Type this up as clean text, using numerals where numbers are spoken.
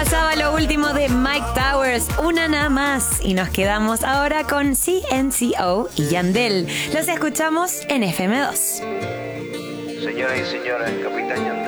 Pasaba lo último de Mike Towers, una nada más. Y nos quedamos ahora con CNCO y Yandel. Los escuchamos en FM2. Señoras y señores, Capitán Yandel.